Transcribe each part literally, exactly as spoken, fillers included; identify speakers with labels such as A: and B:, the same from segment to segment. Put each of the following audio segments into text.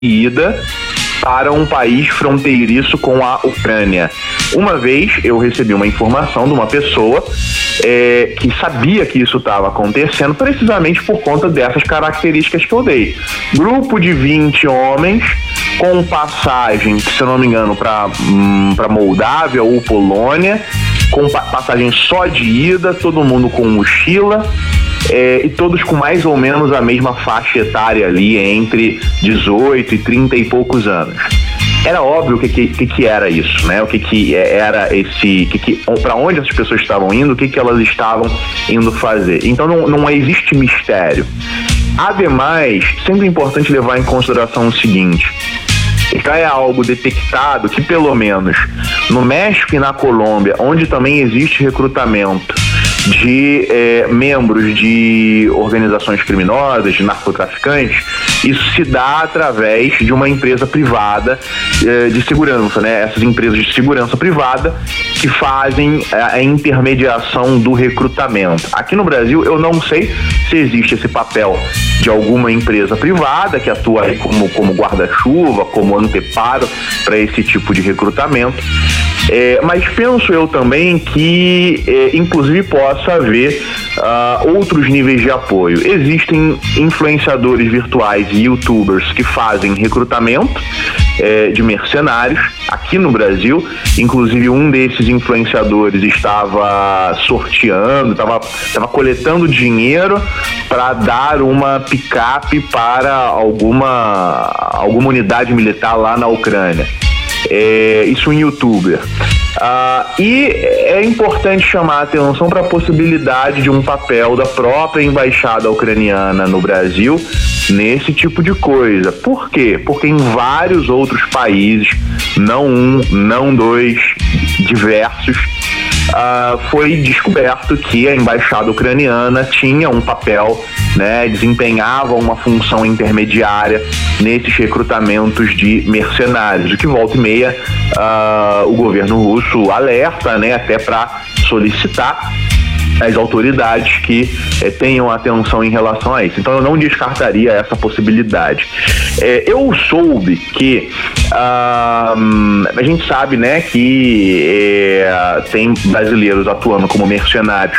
A: ida para um país fronteiriço com a Ucrânia. Uma vez eu recebi uma informação de uma pessoa é, que sabia que isso estava acontecendo precisamente por conta dessas características que eu dei. Grupo de vinte homens com passagem, se eu não me engano, para hum, para Moldávia ou Polônia, com pa- passagem só de ida, todo mundo com mochila. É, e todos com mais ou menos a mesma faixa etária ali, entre dezoito e trinta e poucos anos. Era óbvio o que, que, que era isso, né? O que, que era esse... Que, que, para onde essas pessoas estavam indo, o que, que elas estavam indo fazer. Então não, não existe mistério. Ademais, sempre é importante levar em consideração o seguinte: já é algo detectado que, pelo menos no México e na Colômbia, onde também existe recrutamento de eh, membros de organizações criminosas, de narcotraficantes, isso se dá através de uma empresa privada eh, de segurança, né? Essas empresas de segurança privada que fazem a, a intermediação do recrutamento. Aqui no Brasil, eu não sei se existe esse papel de alguma empresa privada que atua aí como, como guarda-chuva, como anteparo para esse tipo de recrutamento. É, mas penso eu também que, é, inclusive, possa haver uh, outros níveis de apoio. Existem influenciadores virtuais e youtubers que fazem recrutamento é, de mercenários aqui no Brasil. Inclusive, um desses influenciadores estava sorteando, estava, estava coletando dinheiro para dar uma picape para alguma, alguma unidade militar lá na Ucrânia. É, isso um youtuber. Ah, e é importante chamar a atenção para a possibilidade de um papel da própria embaixada ucraniana no Brasil nesse tipo de coisa. Por quê? Porque em vários outros países, não um, não dois, diversos, Uh, foi descoberto que a embaixada ucraniana tinha um papel, né, desempenhava uma função intermediária nesses recrutamentos de mercenários, o que volta e meia uh, o governo russo alerta, né, até para solicitar as autoridades que eh, tenham atenção em relação a isso. Então eu não descartaria essa possibilidade. Eh, eu soube que ah, a gente sabe, né, que eh, tem brasileiros atuando como mercenários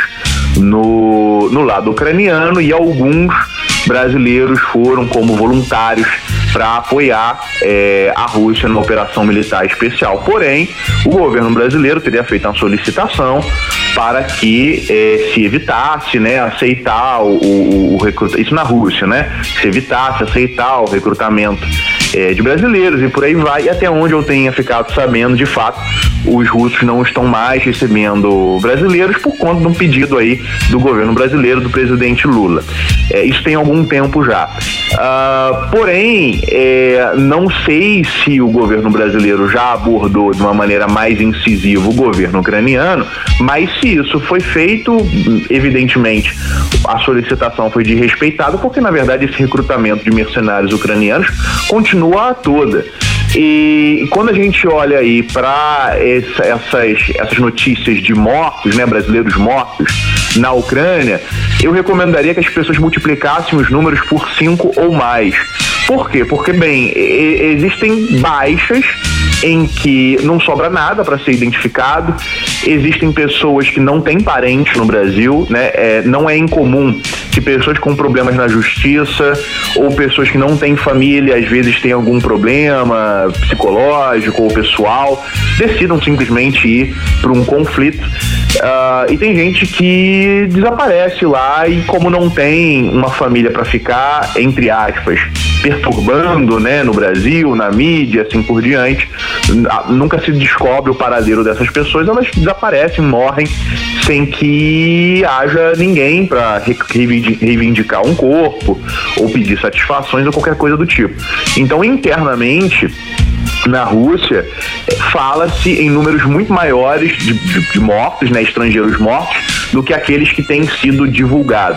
A: no, no lado ucraniano, e alguns brasileiros foram como voluntários para apoiar eh, a Rússia numa operação militar especial. Porém, o governo brasileiro teria feito uma solicitação para que eh, se evitasse, né, aceitar o, o, o recrutamento, isso na Rússia, né, se evitasse aceitar o recrutamento eh, de brasileiros e por aí vai. E até onde eu tenha ficado sabendo, de fato, os russos não estão mais recebendo brasileiros por conta de um pedido aí do governo brasileiro, do presidente Lula. É, isso tem algum tempo já. Uh, porém, é, não sei se o governo brasileiro já abordou de uma maneira mais incisiva o governo ucraniano, mas se isso foi feito, evidentemente a solicitação foi desrespeitada, porque na verdade esse recrutamento de mercenários ucranianos continua a toda. E quando a gente olha aí para essa, essas, essas notícias de mortos, né, brasileiros mortos na Ucrânia, eu recomendaria que as pessoas multiplicassem os números por cinco ou mais. Por quê? Porque, bem, e- existem baixas em que não sobra nada para ser identificado, existem pessoas que não têm parente no Brasil, né? É, não é incomum que pessoas com problemas na justiça ou pessoas que não têm família, às vezes têm algum problema psicológico ou pessoal, decidam simplesmente ir para um conflito. Uh, e tem gente que desaparece lá e, como não tem uma família para ficar, entre aspas, perturbando, né, no Brasil, na mídia, assim por diante, nunca se descobre o paradeiro dessas pessoas, elas desaparecem, morrem sem que haja ninguém para reivindicar um corpo ou pedir satisfações ou qualquer coisa do tipo. Então, internamente, na Rússia, fala-se em números muito maiores de, de, de mortos, né, estrangeiros mortos, do que aqueles que têm sido divulgados.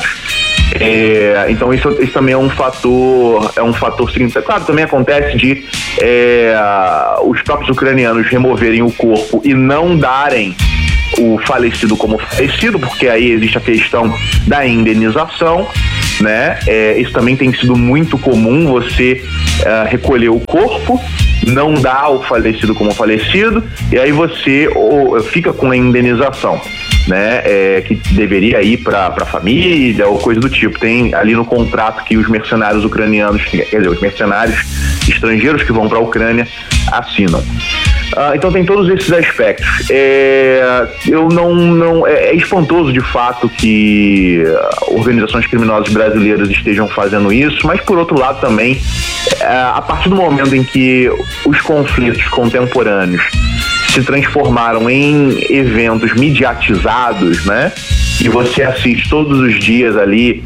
A: É, então isso, isso também é um fator, é um fator significativo. Claro, também acontece de é, os próprios ucranianos removerem o corpo e não darem o falecido como falecido, porque aí existe a questão da indenização. né? É, isso também tem sido muito comum, você uh, recolher o corpo, não dá ao falecido como falecido, e aí você ou, fica com a indenização, né? É, que deveria ir para a família ou coisa do tipo. Tem ali no contrato que os mercenários ucranianos, quer dizer, os mercenários estrangeiros que vão para a Ucrânia assinam. Ah, então tem todos esses aspectos. É, eu não, não é, é espantoso de fato que organizações criminosas brasileiras estejam fazendo isso, mas por outro lado também, é, a partir do momento em que os conflitos contemporâneos se transformaram em eventos mediatizados, né? E você assiste todos os dias ali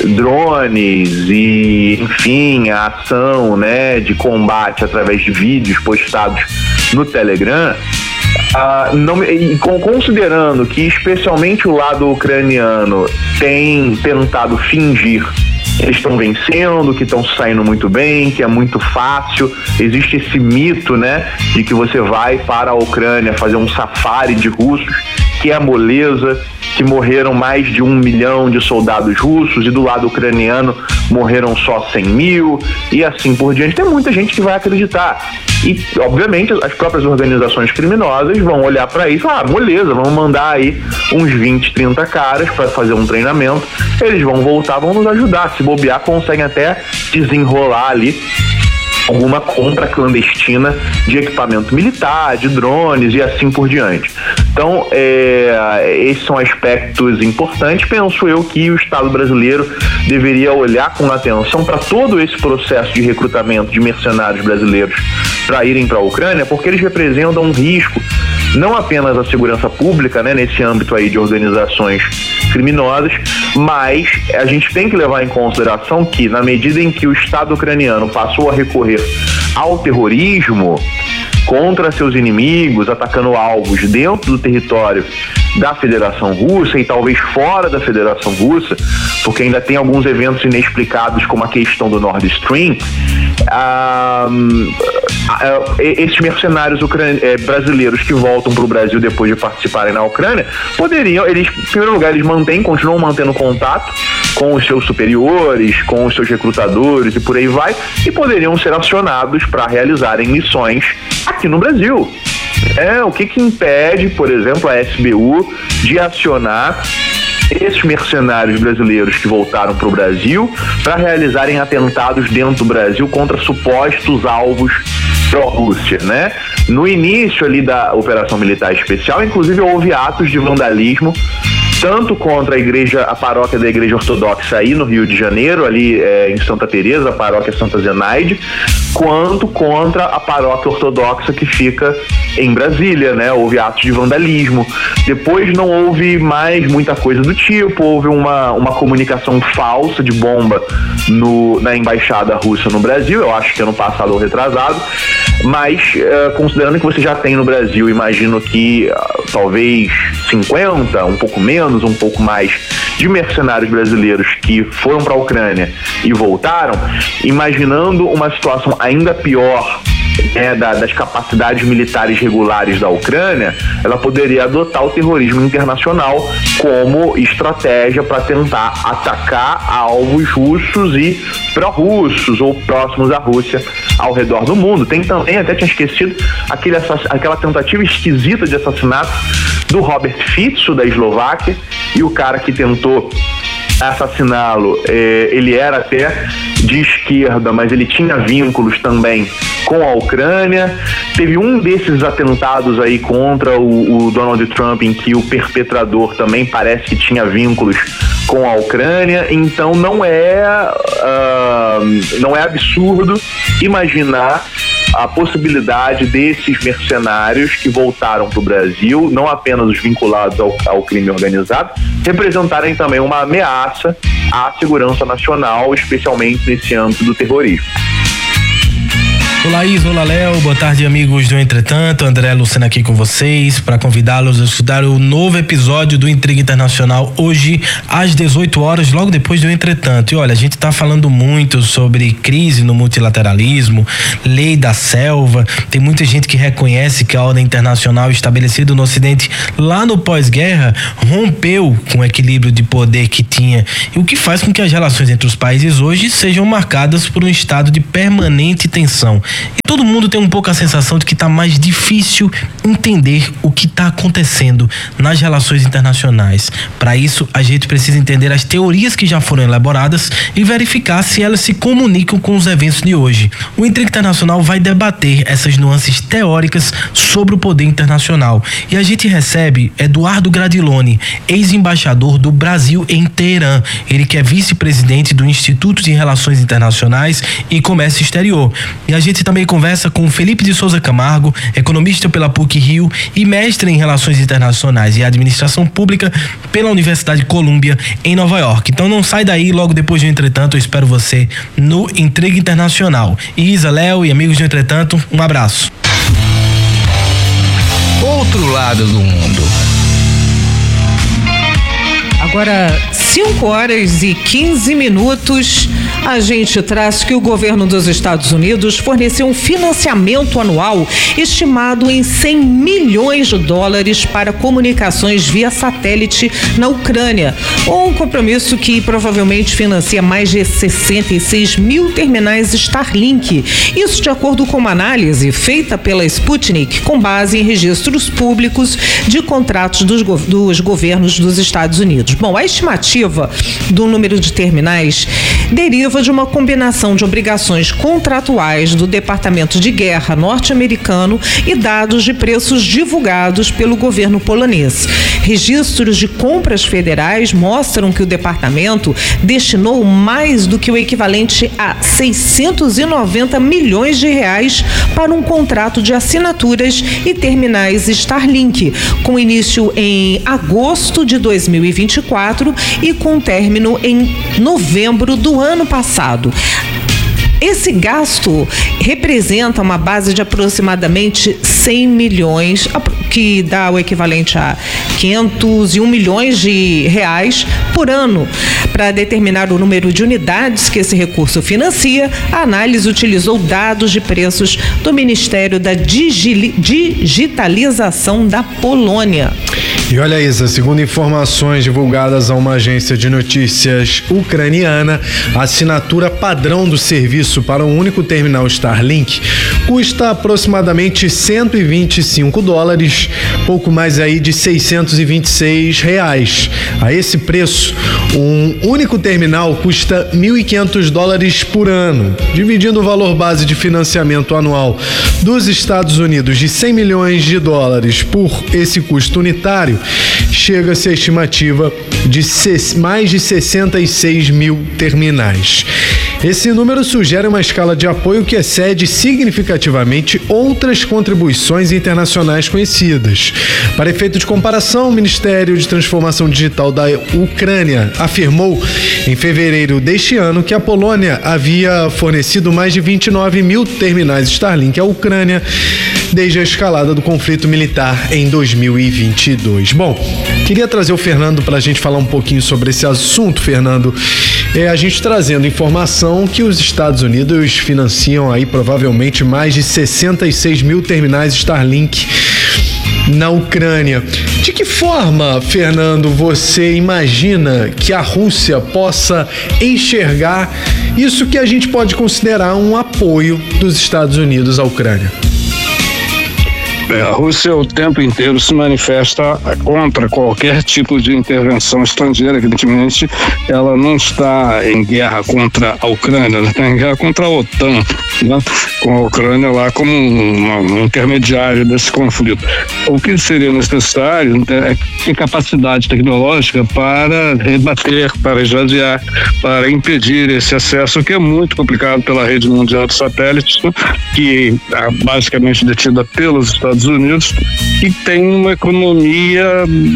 A: drones e, enfim, a ação, né, de combate através de vídeos postados no Telegram, ah, não, e considerando que especialmente o lado ucraniano tem tentado fingir que eles estão vencendo, que estão saindo muito bem, que é muito fácil, existe esse mito, né, de que você vai para a Ucrânia fazer um safari de russos, que é moleza, que morreram mais de um milhão de soldados russos e do lado ucraniano morreram só cem mil e assim por diante. Tem muita gente que vai acreditar. E, obviamente, as próprias organizações criminosas vão olhar para isso, ah, moleza, vamos mandar aí uns vinte, trinta caras para fazer um treinamento, eles vão voltar, vão nos ajudar, se bobear, conseguem até desenrolar ali alguma compra clandestina de equipamento militar, de drones e assim por diante. Então, é, esses são aspectos importantes. Penso eu que o Estado brasileiro deveria olhar com atenção para todo esse processo de recrutamento de mercenários brasileiros para irem para a Ucrânia, porque eles representam um risco não apenas à segurança pública, né, nesse âmbito aí de organizações criminosas, mas a gente tem que levar em consideração que, na medida em que o Estado ucraniano passou a recorrer ao terrorismo contra seus inimigos, atacando alvos dentro do território da Federação Russa e talvez fora da Federação Russa, porque ainda tem alguns eventos inexplicados como a questão do Nord Stream, ah, esses mercenários ucran- eh, brasileiros que voltam para o Brasil depois de participarem na Ucrânia, poderiam, eles, em primeiro lugar, eles mantêm, continuam mantendo contato com os seus superiores, com os seus recrutadores e por aí vai, e poderiam ser acionados para realizarem missões aqui no Brasil. É, o que que impede, por exemplo, a S B U de acionar esses mercenários brasileiros que voltaram para o Brasil para realizarem atentados dentro do Brasil contra supostos alvos pró-Rússia, né? No início ali da operação militar especial, inclusive houve atos de vandalismo tanto contra a igreja, a paróquia da Igreja Ortodoxa aí no Rio de Janeiro, ali é, em Santa Teresa, a paróquia Santa Zenaide, quanto contra a paróquia ortodoxa que fica em Brasília, né? Houve atos de vandalismo. Depois não houve mais muita coisa do tipo, houve uma, uma comunicação falsa de bomba no, na embaixada russa no Brasil, eu acho que ano passado ou retrasado, mas uh, considerando que você já tem no Brasil, imagino que uh, talvez cinquenta, um pouco menos, um pouco mais de mercenários brasileiros que foram para a Ucrânia e voltaram, imaginando uma situação ainda pior, né, da, das capacidades militares regulares da Ucrânia, ela poderia adotar o terrorismo internacional como estratégia para tentar atacar alvos russos e pró-russos ou próximos à Rússia ao redor do mundo. Tem também, até tinha esquecido, aquele aquela tentativa esquisita de assassinato do Robert Fico, da Eslováquia, e o cara que tentou assassiná-lo, eh, ele era até de esquerda, mas ele tinha vínculos também com a Ucrânia. Teve um desses atentados aí contra o, o Donald Trump, em que o perpetrador também parece que tinha vínculos com a Ucrânia. Então não é, uh, não é absurdo imaginar a possibilidade desses mercenários que voltaram para o Brasil, não apenas os vinculados ao, ao crime organizado, representarem também uma ameaça à segurança nacional, especialmente nesse âmbito do terrorismo.
B: Olá Isa, olá Léo, boa tarde amigos do Entretanto, André Lucena aqui com vocês para convidá-los a estudar o novo episódio do Intriga Internacional hoje às dezoito horas, logo depois do Entretanto. E olha, a gente tá falando muito sobre crise no multilateralismo, lei da selva, tem muita gente que reconhece que a ordem internacional estabelecida no Ocidente lá no pós-guerra rompeu com o equilíbrio de poder que tinha, e o que faz com que as relações entre os países hoje sejam marcadas por um estado de permanente tensão. E todo mundo tem um pouco a sensação de que está mais difícil entender o que está acontecendo nas relações internacionais. Para isso, a gente precisa entender as teorias que já foram elaboradas e verificar se elas se comunicam com os eventos de hoje. O Intriga Internacional vai debater essas nuances teóricas sobre o poder internacional. E a gente recebe Eduardo Gradiloni, ex-embaixador do Brasil em Teherã. Ele que é vice-presidente do Instituto de Relações Internacionais e Comércio Exterior. E a gente também conversa com Felipe de Souza Camargo, economista pela P U C Rio e mestre em Relações Internacionais e Administração Pública pela Universidade Columbia em Nova York. Então não sai daí, logo depois do Entretanto eu espero você no Intriga Internacional. Isa, Léo e amigos do Entretanto, um abraço.
C: Outro lado do mundo.
D: Agora, cinco horas e quinze minutos, a gente traz que o governo dos Estados Unidos forneceu um financiamento anual estimado em cem milhões de dólares para comunicações via satélite na Ucrânia. Um compromisso que provavelmente financia mais de sessenta e seis mil terminais Starlink. Isso de acordo com uma análise feita pela Sputnik, com base em registros públicos de contratos dos, go- dos governos dos Estados Unidos. Bom, a estimativa do número de terminais deriva de uma combinação de obrigações contratuais do Departamento de Guerra norte-americano e dados de preços divulgados pelo governo polonês. Registros de compras federais mostram que o departamento destinou mais do que o equivalente a seiscentos e noventa milhões de reais para um contrato de assinaturas e terminais Starlink, com início em agosto de dois mil e vinte e quatro e com término em novembro do ano passado. Esse gasto representa uma base de aproximadamente cem milhões, que dá o equivalente a quinhentos e um milhões de reais por ano. Para determinar o número de unidades que esse recurso financia, a análise utilizou dados de preços do Ministério da Digi- Digitalização da Polônia.
E: E olha, Isa, segundo informações divulgadas a uma agência de notícias ucraniana, a assinatura padrão do serviço para um único terminal Starlink custa aproximadamente cento e vinte e cinco dólares, pouco mais aí de seiscentos e vinte e seis reais. A esse preço, um único terminal custa mil e quinhentos dólares por ano. Dividindo o valor base de financiamento anual dos Estados Unidos de cem milhões de dólares por esse custo unitário, chega-se a estimativa de mais de sessenta e seis mil terminais. Esse número sugere uma escala de apoio que excede significativamente outras contribuições internacionais conhecidas. Para efeito de comparação, o Ministério de Transformação Digital da Ucrânia afirmou em fevereiro deste ano que a Polônia havia fornecido mais de vinte e nove mil terminais Starlink à Ucrânia desde a escalada do conflito militar em dois mil e vinte e dois. Bom, queria trazer o Fernando para a gente falar um pouquinho sobre esse assunto, Fernando. É, a gente trazendo informação que os Estados Unidos financiam aí provavelmente mais de sessenta e seis mil terminais Starlink na Ucrânia. De que forma, Fernando, você imagina que a Rússia possa enxergar isso que a gente pode considerar um apoio dos Estados Unidos à Ucrânia?
F: A Rússia o tempo inteiro se manifesta contra qualquer tipo de intervenção estrangeira. Evidentemente, ela não está em guerra contra a Ucrânia, ela está em guerra contra a OTAN, né? Com a Ucrânia lá como um, um intermediário desse conflito. O que seria necessário é ter capacidade tecnológica para rebater, para esvaziar, para impedir esse acesso, que é muito complicado pela rede mundial de satélites, né? Que é basicamente detida pelos Estados Unidos, e tem uma economia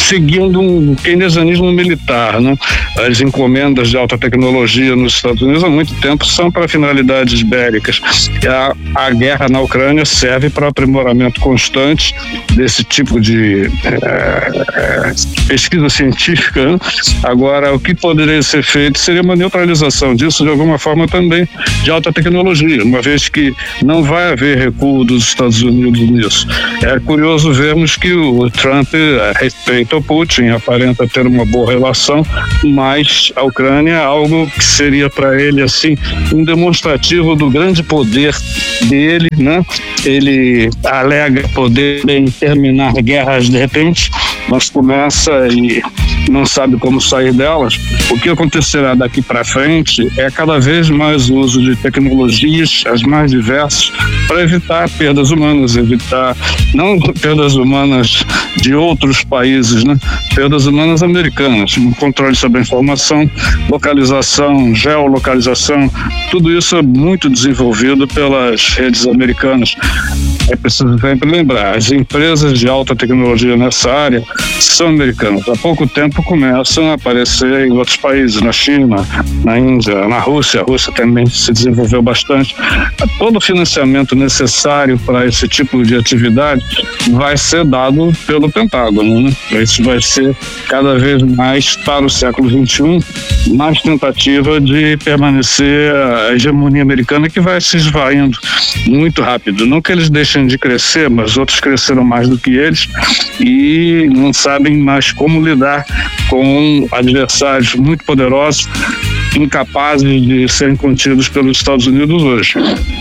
F: seguindo um keynesianismo militar, né? As encomendas de alta tecnologia nos Estados Unidos há muito tempo são para finalidades bélicas. A, a guerra na Ucrânia serve para aprimoramento constante desse tipo de é, é, pesquisa científica, né? Agora, o que poderia ser feito seria uma neutralização disso de alguma forma também de alta tecnologia, uma vez que não vai haver recuo dos Estados Unidos nisso. É curioso vermos que o Trump respeita o Putin, aparenta ter uma boa relação, mas a Ucrânia é algo que seria para ele assim um demonstrativo do grande poder dele, né? Ele alega poder em terminar guerras de repente, mas começa e não sabe como sair delas. O que acontecerá daqui para frente é cada vez mais o uso de tecnologias, as mais diversas, para evitar perdas humanas, evitar não perdas humanas de outros países, né? Perdas humanas americanas, um controle sobre a informação, localização, geolocalização, tudo isso é muito desenvolvido pelas redes americanas. É preciso sempre lembrar, as empresas de alta tecnologia nessa área são americanas. Há pouco tempo começam a aparecer em outros países, na China, na Índia, na Rússia. A Rússia também se desenvolveu bastante. Todo o financiamento necessário para esse tipo de atividade vai ser dado pelo Pentágono, né? Isso vai ser cada vez mais, para o século vinte e um, mais tentativa de permanecer a hegemonia americana, que vai se esvaindo muito rápido. Não que eles deixem de crescer, mas outros cresceram mais do que eles e não sabem mais como lidar com adversários muito poderosos, incapazes de serem contidos pelos Estados Unidos hoje.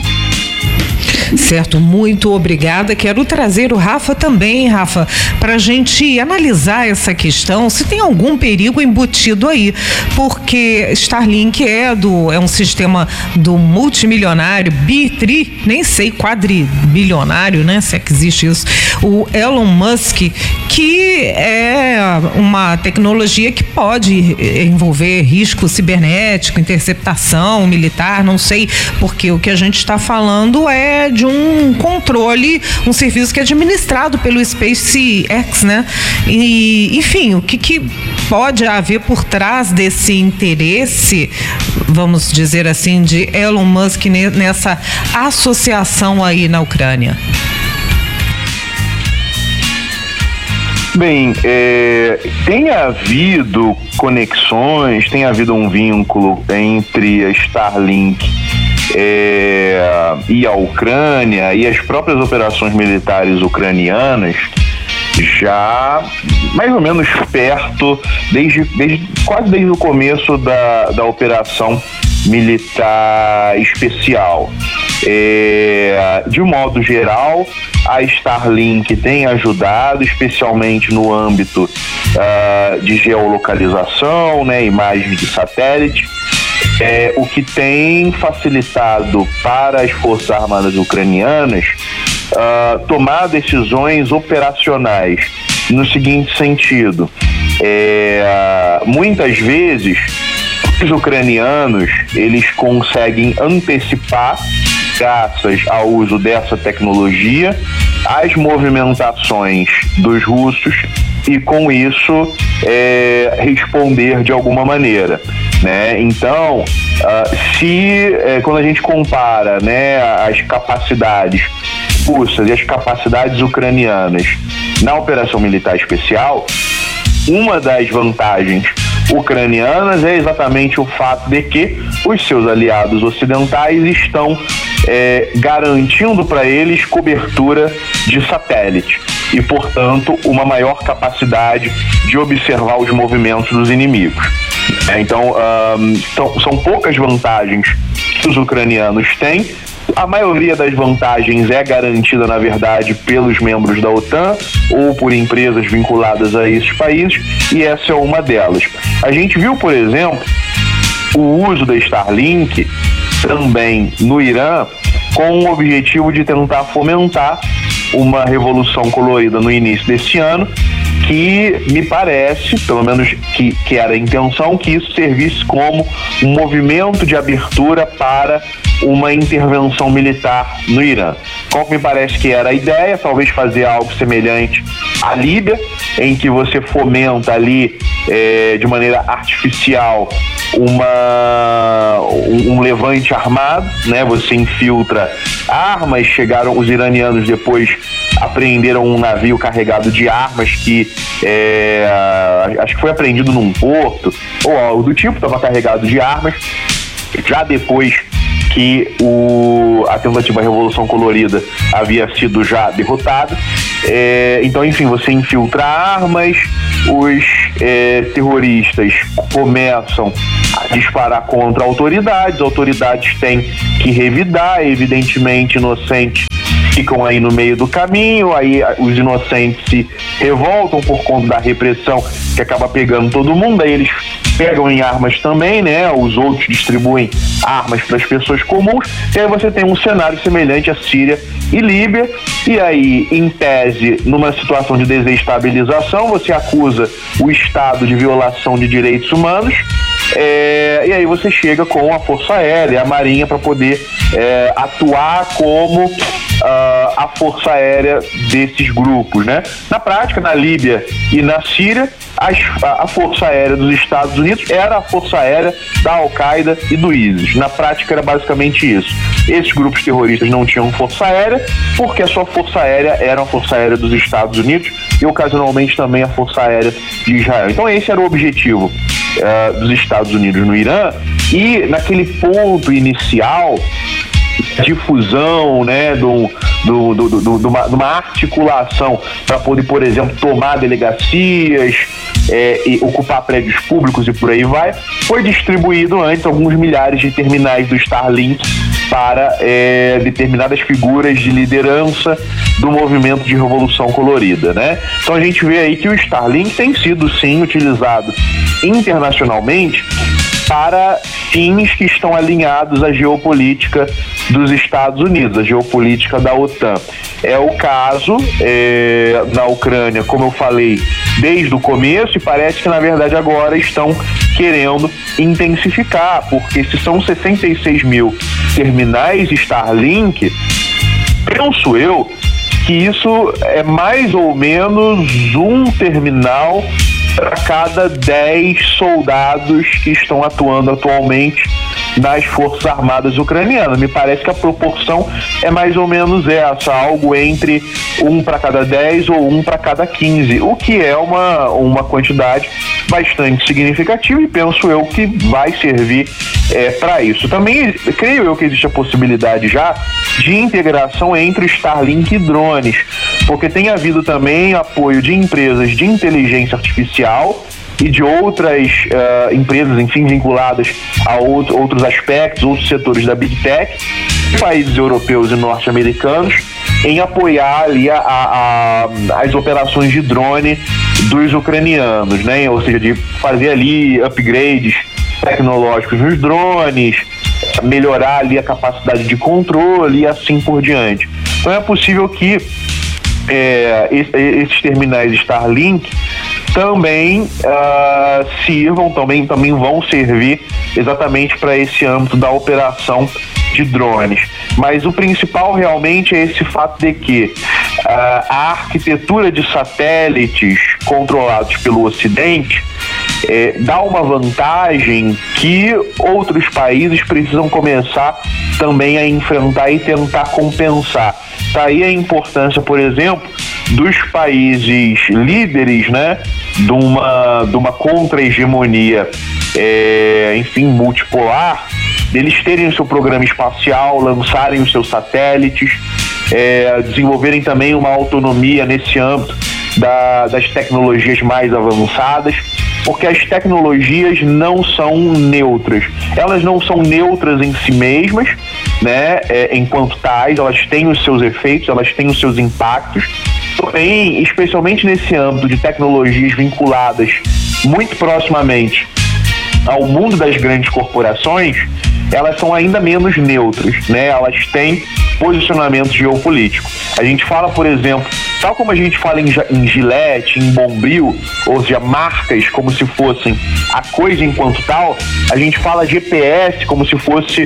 D: Certo, muito obrigada. Quero trazer o Rafa também, Rafa, para a gente analisar essa questão, se tem algum perigo embutido aí, porque Starlink é, do, é um sistema do multimilionário, bi, tri, nem sei, quadribilionário, né, se é que existe isso, o Elon Musk, que é uma tecnologia que pode envolver risco cibernético, interceptação militar, não sei, porque o que a gente está falando é de um controle, um serviço que é administrado pelo SpaceX, né? E, enfim, o que, que pode haver por trás desse interesse, vamos dizer assim, de Elon Musk nessa associação aí na Ucrânia?
A: Bem, é, tem havido conexões, tem havido um vínculo entre a Starlink É, e a Ucrânia e as próprias operações militares ucranianas já mais ou menos perto, desde, desde, quase desde o começo da, da operação militar especial. É, de um modo geral, a Starlink tem ajudado, especialmente no âmbito uh, de geolocalização, né, imagens de satélite. É, o que tem facilitado para as Forças Armadas ucranianas uh, tomar decisões operacionais no seguinte sentido. É, muitas vezes os ucranianos eles conseguem antecipar, graças ao uso dessa tecnologia, as movimentações dos russos e com isso é, responder de alguma maneira, né? Então, uh, se é, quando a gente compara, né, as capacidades russas e as capacidades ucranianas na operação militar especial, uma das vantagens ucranianas é exatamente o fato de que os seus aliados ocidentais estão é, garantindo para eles cobertura de satélite e, portanto, uma maior capacidade de observar os movimentos dos inimigos. Então, um, são, são poucas vantagens que os ucranianos têm. A maioria das vantagens é garantida, na verdade, pelos membros da OTAN ou por empresas vinculadas a esses países, e essa é uma delas. A gente viu, por exemplo, o uso da Starlink também no Irã com o objetivo de tentar fomentar uma revolução colorida no início desse ano, que me parece, pelo menos que, que era a intenção, que isso servisse como um movimento de abertura para uma intervenção militar no Irã. Qual que me parece que era a ideia? Talvez fazer algo semelhante à Líbia, em que você fomenta ali é, de maneira artificial uma, um, um levante armado, né? Você infiltra armas, chegaram os iranianos depois apreenderam um navio carregado de armas que é, acho que foi apreendido num porto ou algo do tipo, estava carregado de armas. Já depois que o, a tentativa Revolução Colorida havia sido já derrotada. É, então, enfim, você infiltra armas, os é, terroristas começam a disparar contra autoridades, autoridades têm que revidar, evidentemente inocentes ficam aí no meio do caminho, aí os inocentes se revoltam por conta da repressão que acaba pegando todo mundo, aí eles pegam em armas também, né? Os outros distribuem armas para as pessoas comuns, e aí você tem um cenário semelhante à Síria e Líbia, e aí, em tese, numa situação de desestabilização, você acusa o Estado de violação de direitos humanos, é, e aí você chega com a Força Aérea, a Marinha, para poder é, atuar como uh, a Força Aérea desses grupos, né? Na prática, na Líbia e na Síria, As, a, a Força Aérea dos Estados Unidos era a Força Aérea da Al-Qaeda e do ISIS. Na prática era basicamente isso. Esses grupos terroristas não tinham Força Aérea porque a sua Força Aérea era a Força Aérea dos Estados Unidos e ocasionalmente também a Força Aérea de Israel. Então esse era o objetivo uh, dos Estados Unidos no Irã, e naquele ponto inicial difusão, né, do, do, do, do, do, uma, de uma articulação para poder, por exemplo, tomar delegacias, é, e ocupar prédios públicos e por aí vai, foi distribuído antes alguns milhares de terminais do Starlink para é, determinadas figuras de liderança do movimento de Revolução Colorida, né? Então a gente vê aí que o Starlink tem sido sim utilizado internacionalmente para fins que estão alinhados à geopolítica dos Estados Unidos, a geopolítica da OTAN. É o caso é, na Ucrânia, como eu falei, desde o começo, e parece que na verdade agora estão querendo intensificar, porque se são sessenta e seis mil terminais Starlink, penso eu que isso é mais ou menos um terminal para cada dez soldados que estão atuando atualmente nas Forças Armadas ucranianas. Me parece que a proporção é mais ou menos essa, algo entre um para cada dez ou um para cada quinze, o que é uma, uma quantidade bastante significativa, e penso eu que vai servir é, para isso. Também creio eu que existe a possibilidade já de integração entre o Starlink e drones, porque tem havido também apoio de empresas de inteligência artificial e de outras uh, empresas, enfim, vinculadas a outro, outros aspectos, outros setores da Big Tech, países europeus e norte-americanos, em apoiar ali a, a, a, as operações de drone dos ucranianos, né? Ou seja, de fazer ali upgrades tecnológicos nos drones, melhorar ali a capacidade de controle e assim por diante. Então é possível que é, esses terminais Starlink também uh, sirvam, também, também vão servir exatamente para esse âmbito da operação de drones. Mas o principal realmente é esse fato de que uh, a arquitetura de satélites controlados pelo Ocidente é, dá uma vantagem que outros países precisam começar também a enfrentar e tentar compensar. Daí a importância, por exemplo, dos países líderes, né, de uma, de uma contra-hegemonia, é, enfim, multipolar, deles terem o seu programa espacial, lançarem os seus satélites, é, desenvolverem também uma autonomia nesse âmbito da, das tecnologias mais avançadas, porque as tecnologias não são neutras. Elas não são neutras em si mesmas, né, é, enquanto tais, elas têm os seus efeitos, elas têm os seus impactos. Porém, especialmente nesse âmbito de tecnologias vinculadas muito proximamente ao mundo das grandes corporações, elas são ainda menos neutras, né? Elas têm posicionamento geopolítico. A gente fala, por exemplo, tal como a gente fala em, em Gillette, em Bombril, ou seja, marcas como se fossem a coisa enquanto tal, a gente fala G P S como se fosse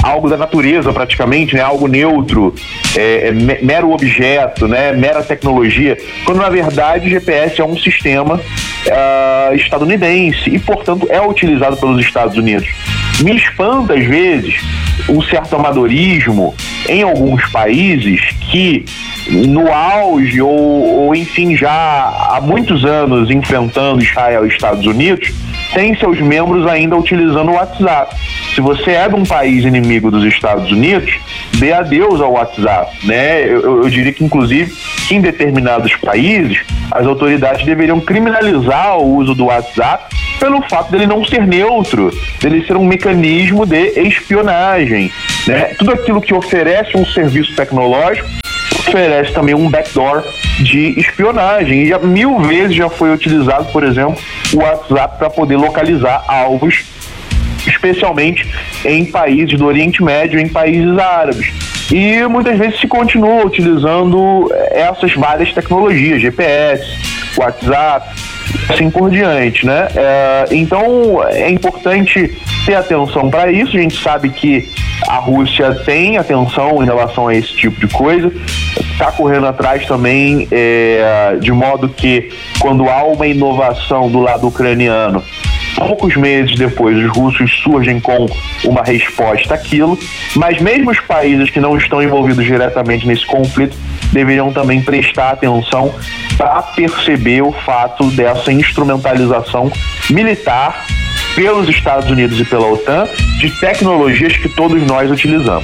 A: algo da natureza praticamente, né? Algo neutro, é, é mero objeto, né? Mera tecnologia, quando na verdade o G P S é um sistema uh, estadunidense e, portanto, é utilizado pelos Estados Unidos. Me espanta, às vezes, um certo amadorismo em alguns países que, no auge ou, ou enfim, já há muitos anos enfrentando Israel e Estados Unidos, tem seus membros ainda utilizando o WhatsApp. Se você é de um país inimigo dos Estados Unidos, dê adeus ao WhatsApp, né? Eu, eu diria que, inclusive, que em determinados países, as autoridades deveriam criminalizar o uso do WhatsApp pelo fato dele não ser neutro, dele ser um mecanismo de espionagem, né? Tudo aquilo que oferece um serviço tecnológico oferece também um backdoor de espionagem. E já mil vezes já foi utilizado, por exemplo, o WhatsApp para poder localizar alvos, especialmente em países do Oriente Médio, em países árabes. E muitas vezes se continua utilizando essas várias tecnologias, G P S, WhatsApp, assim por diante, né? É, então é importante ter atenção para isso. A gente sabe que a Rússia tem atenção em relação a esse tipo de coisa, está correndo atrás também, é, de modo que quando há uma inovação do lado ucraniano, poucos meses depois os russos surgem com uma resposta àquilo, mas mesmo os países que não estão envolvidos diretamente nesse conflito deveriam também prestar atenção para perceber o fato dessa instrumentalização militar pelos Estados Unidos e pela OTAN de tecnologias que todos nós utilizamos.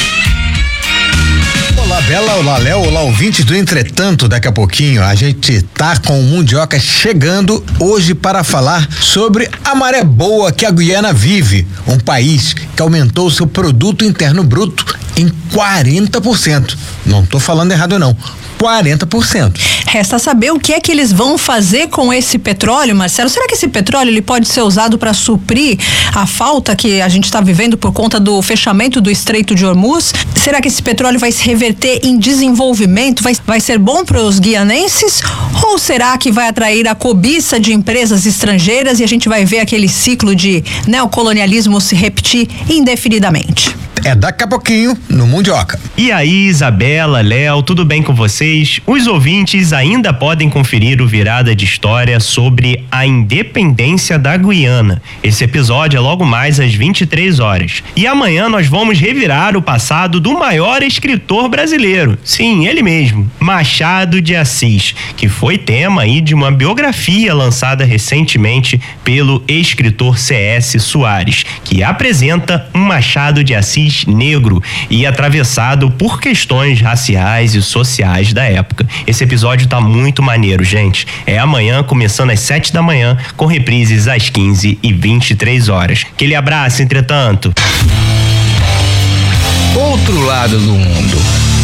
C: Olá, Bela, olá, Léo, olá, ouvintes do Entretanto. Daqui a pouquinho a gente tá com o Mundioca chegando hoje para falar sobre a maré boa que a Guiana vive, um país que aumentou seu produto interno bruto em quarenta por cento. Não tô falando errado não, quarenta por cento.
G: Resta saber o que é que eles vão fazer com esse petróleo, Marcelo. Será que esse petróleo ele pode ser usado para suprir a falta que a gente está vivendo por conta do fechamento do Estreito de Hormuz? Será que esse petróleo vai se reverter em desenvolvimento? Vai, vai ser bom para os guianenses? Ou será que vai atrair a cobiça de empresas estrangeiras e a gente vai ver aquele ciclo de neocolonialismo se repetir indefinidamente?
C: É daqui a pouquinho no Mundioca.
H: E aí, Isabela, Léo, tudo bem com vocês? Os ouvintes ainda podem conferir o Virada de História sobre a independência da Guiana. Esse episódio é logo mais às vinte e três horas. E amanhã nós vamos revirar o passado do maior escritor brasileiro. Sim, ele mesmo, Machado de Assis, que foi tema aí de uma biografia lançada recentemente pelo escritor C S Soares, que apresenta um Machado de Assis negro e atravessado por questões raciais e sociais da época. Esse episódio tá muito maneiro, gente. É amanhã, começando às sete da manhã, com reprises às quinze e vinte e três horas. Aquele abraço, entretanto.
C: Outro lado do mundo.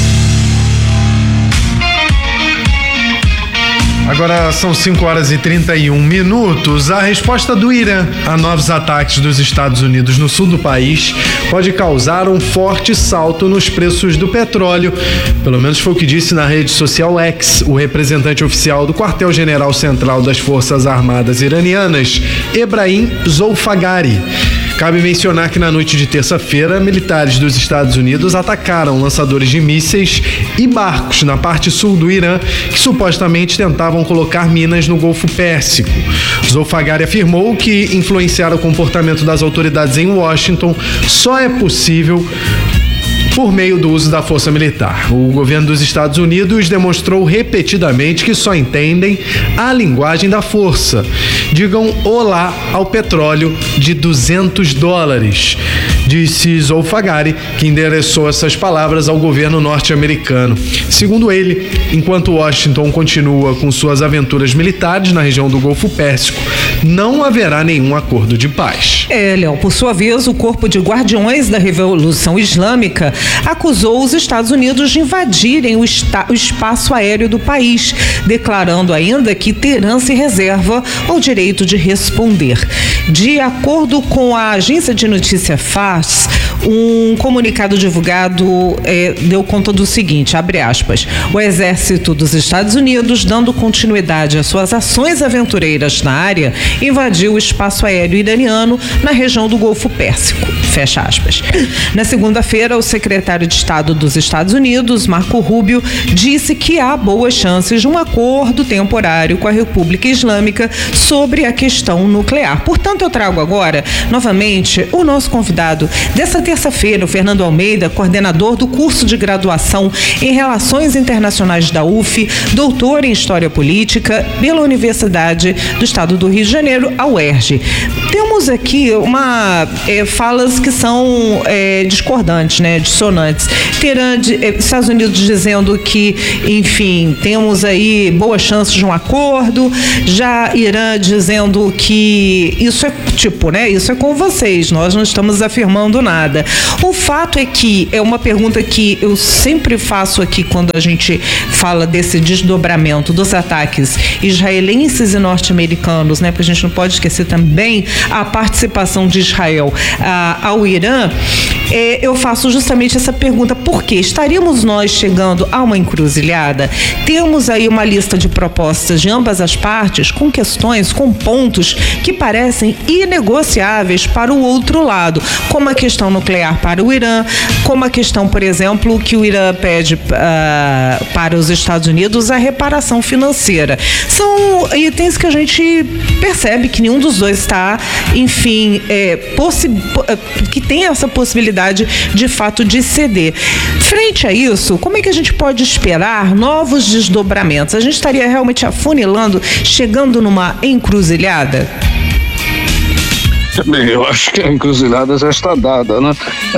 E: Agora são cinco horas e trinta e um minutos. A resposta do Irã a novos ataques dos Estados Unidos no sul do país pode causar um forte salto nos preços do petróleo. Pelo menos foi o que disse na rede social X o representante oficial do quartel-general central das Forças Armadas iranianas, Ebrahim Zolfagari. Cabe mencionar que na noite de terça-feira, militares dos Estados Unidos atacaram lançadores de mísseis e barcos na parte sul do Irã que supostamente tentavam colocar minas no Golfo Pérsico. Zolfagari afirmou que influenciar o comportamento das autoridades em Washington só é possível por meio do uso da força militar. O governo dos Estados Unidos demonstrou repetidamente que só entendem a linguagem da força. Digam olá ao petróleo de duzentos dólares, disse Zolfagari, que endereçou essas palavras ao governo norte-americano. Segundo ele, enquanto Washington continua com suas aventuras militares na região do Golfo Pérsico, não haverá nenhum acordo de paz.
D: É, Léo, por sua vez, o Corpo de Guardiões da Revolução Islâmica acusou os Estados Unidos de invadirem o, esta- o espaço aéreo do país, declarando ainda que Teherã se reserva o direito de responder. De acordo com a agência de notícia Fars, Um comunicado divulgado é, deu conta do seguinte, abre aspas, o exército dos Estados Unidos, dando continuidade às suas ações aventureiras na área, invadiu o espaço aéreo iraniano na região do Golfo Pérsico, fecha aspas. Na segunda-feira, o secretário de Estado dos Estados Unidos, Marco Rubio, disse que há boas chances de um acordo temporário com a República Islâmica sobre a questão nuclear. Portanto, eu trago agora, novamente, o nosso convidado dessa terça-feira, o Fernando Almeida, coordenador do curso de graduação em Relações Internacionais da U F, doutor em História Política pela Universidade do Estado do Rio de Janeiro, a U E R J. Temos aqui uma é, falas que são é, discordantes, né, dissonantes. Terão de, é, Estados Unidos dizendo que, enfim, temos aí boas chances de um acordo, já Irã dizendo que isso é tipo, né, isso é com vocês, nós não estamos afirmando nada. O fato é que é uma pergunta que eu sempre faço aqui quando a gente fala desse desdobramento dos ataques israelenses e norte-americanos, né, porque a gente não pode esquecer também a participação de Israel ah, ao Irã. É, eu faço justamente essa pergunta, por quê? Estaríamos nós chegando a uma encruzilhada? Temos aí uma lista de propostas de ambas as partes, com questões, com pontos que parecem inegociáveis para o outro lado, como a questão nuclear para o Irã, como a questão, por exemplo, que o Irã pede uh, para os Estados Unidos a reparação financeira. São itens que a gente percebe que nenhum dos dois está, enfim, é, possi- que tem essa possibilidade de fato de ceder. Frente a isso, como é que a gente pode esperar novos desdobramentos? A gente estaria realmente afunilando, chegando numa encruzilhada?
F: Bem, eu acho que a encruzilhada já está dada, né?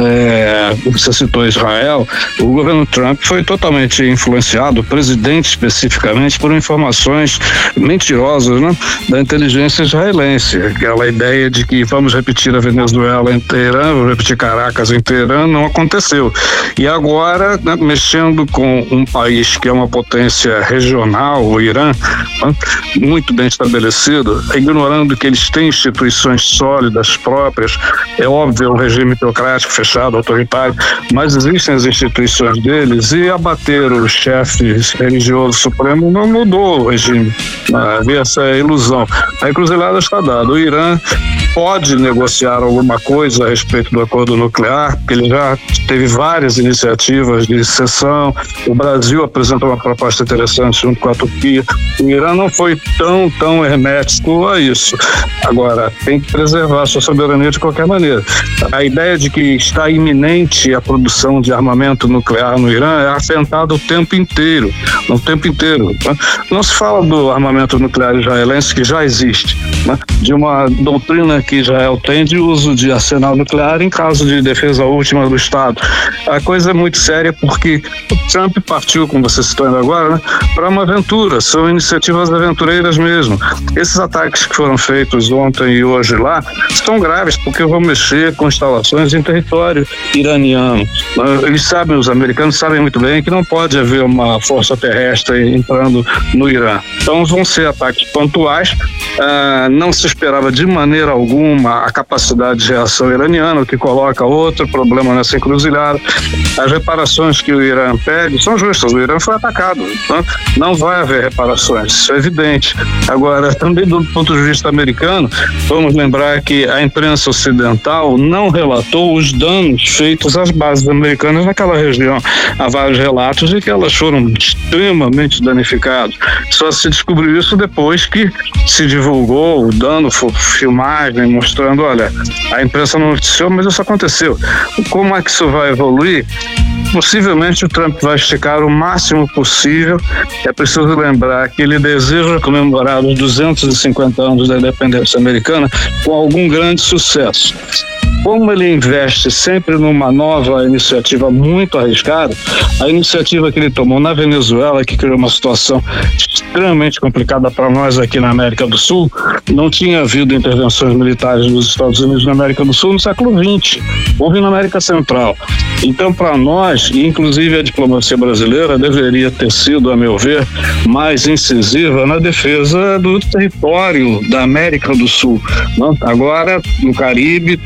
F: É, você citou Israel, o governo Trump foi totalmente influenciado, o presidente especificamente, por informações mentirosas, né, da inteligência israelense. Aquela ideia de que vamos repetir a Venezuela em Teherã, vamos repetir Caracas em Teherã, não aconteceu. E agora, né, mexendo com um país que é uma potência regional, o Irã, né, muito bem estabelecido, ignorando que eles têm instituições sólidas, das próprias, é óbvio, é um regime teocrático, fechado, autoritário, mas existem as instituições deles, e abater o chefe religioso supremo não mudou o regime. Havia essa ilusão. A encruzilhada está dada. O Irã pode negociar alguma coisa a respeito do acordo nuclear, porque ele já teve várias iniciativas de cessão. O Brasil apresentou uma proposta interessante junto com a Turquia. O Irã não foi tão, tão hermético a isso. Agora, tem que preservar a sua soberania de qualquer maneira. A ideia de que está iminente a produção de armamento nuclear no Irã é afentada o tempo inteiro, o tempo inteiro. Né? Não se fala do armamento nuclear israelense, que já existe, né? De uma doutrina que Israel tem de uso de arsenal nuclear em caso de defesa última do Estado. A coisa é muito séria porque o Trump partiu, como você citou ainda agora, né, para uma aventura, são iniciativas aventureiras mesmo. Esses ataques que foram feitos ontem e hoje lá são graves porque vão mexer com instalações em território iraniano. Eles sabem, os americanos sabem muito bem que não pode haver uma força terrestre entrando no Irã. Então vão ser ataques pontuais. Ah, não se esperava de maneira alguma a capacidade de reação iraniana, o que coloca outro problema nessa encruzilhada. As reparações que o Irã pede são justas, o Irã foi atacado, né? Não vai haver reparações, isso é evidente. Agora, também do ponto de vista americano, vamos lembrar que a imprensa ocidental não relatou os danos feitos às bases americanas naquela região. Há vários relatos de que elas foram extremamente danificadas. Só se descobriu isso depois que se divulgou o dano, filmagem mostrando, olha, a imprensa não noticiou, mas isso aconteceu. Como é que isso vai evoluir? Possivelmente o Trump vai esticar o máximo possível. É preciso lembrar que ele deseja comemorar os duzentos e cinquenta anos da independência americana com algum grande sucesso. Como ele investe sempre numa nova iniciativa muito arriscada, a iniciativa que ele tomou na Venezuela, que criou uma situação extremamente complicada para nós aqui na América do Sul, não tinha havido intervenções militares dos Estados Unidos na América do Sul no século vinte, houve na América Central. Então, para nós, e inclusive a diplomacia brasileira deveria ter sido, a meu ver, mais incisiva na defesa do território da América do Sul. Agora, no Caribe, tem o Velho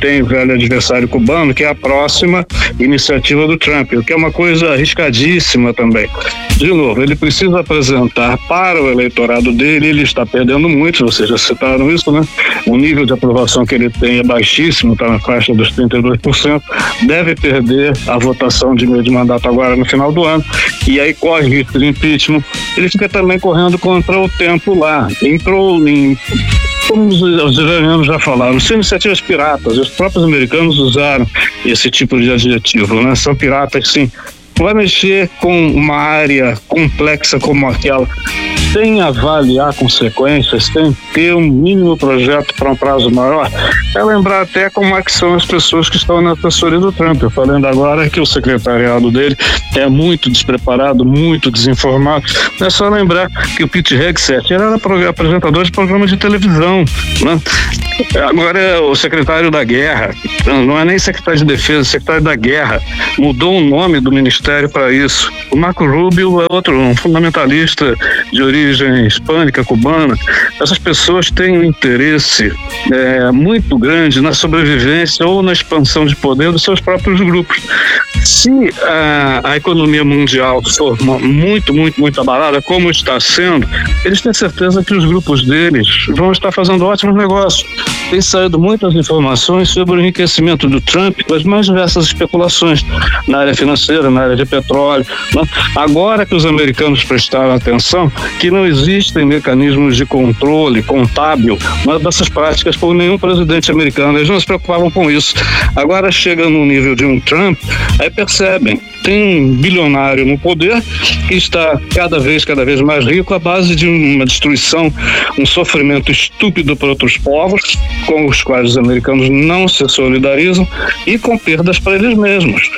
F: velho adversário cubano, que é a próxima iniciativa do Trump, o que é uma coisa arriscadíssima também. De novo, ele precisa apresentar para o eleitorado dele, ele está perdendo muito, vocês já citaram isso, né? O nível de aprovação que ele tem é baixíssimo, está na faixa dos trinta e dois por cento, deve perder a votação de meio de mandato agora no final do ano, e aí corre risco de impeachment. Ele fica também correndo contra o tempo lá. Entrou em, como os iranianos já falaram, são iniciativas piratas, os próprios americanos usaram esse tipo de adjetivo, né? São piratas, sim. Vai mexer com uma área complexa como aquela, sem avaliar consequências, sem ter um mínimo projeto para um prazo maior, é lembrar até como é que são as pessoas que estão na assessoria do Trump. Eu falando agora que o secretariado dele é muito despreparado, muito desinformado. É só lembrar que o Pete Hegseth era apresentador de programa de televisão, né? Agora é o secretário da guerra, não é nem secretário de defesa, é secretário da guerra. Mudou o nome do ministério para isso. O Marco Rubio é outro, um fundamentalista de origem hispânica, cubana. Essas pessoas têm um interesse é, muito grande na sobrevivência ou na expansão de poder dos seus próprios grupos. Se a, a economia mundial for muito, muito, muito abalada, como está sendo, eles têm certeza que os grupos deles vão estar fazendo ótimos negócios. Tem saído muitas informações sobre o enriquecimento do Trump com as mais diversas especulações na área financeira, na área de petróleo. Né? Agora que os americanos prestaram atenção que não existem mecanismos de controle contábil, né, dessas práticas por nenhum presidente americano, eles não se preocupavam com isso. Agora chega no nível de um Trump, aí percebem, tem um bilionário no poder que está cada vez, cada vez mais rico à base de uma destruição, um sofrimento estúpido para outros povos, com os quais os americanos não se solidarizam, e com perdas para eles mesmos.